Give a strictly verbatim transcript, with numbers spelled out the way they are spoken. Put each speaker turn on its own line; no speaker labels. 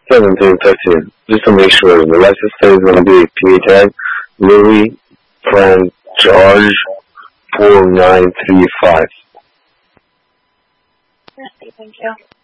seventeen fifteen. Just to make sure, the license plate is going to be P H I Louis Frank George four nine three five.
Yes, thank you.